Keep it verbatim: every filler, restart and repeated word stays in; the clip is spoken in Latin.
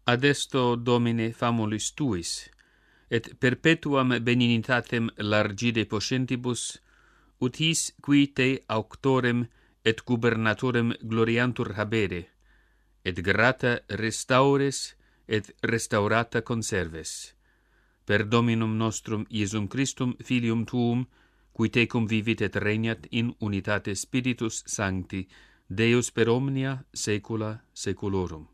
Adesto, Domine, famulis tuis, et perpetuam beninitatem largide poscentibus, ut his qui te auctorem et gubernatorem gloriantur habere, et grata restaures et restaurata conserves. Per Dominum nostrum Iesum Christum, Filium tuum, qui tecum vivit et regnat in unitate Spiritus Sancti, Deus per omnia saecula saeculorum.